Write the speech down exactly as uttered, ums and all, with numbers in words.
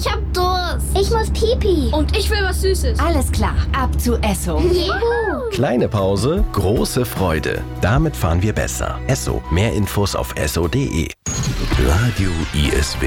Ich hab Durst. Ich muss Pipi. Und ich will was Süßes. Alles klar, ab zu Esso. Juhu. Kleine Pause, große Freude. Damit fahren wir besser. Esso. Mehr Infos auf esso punkt de. Radio I S W.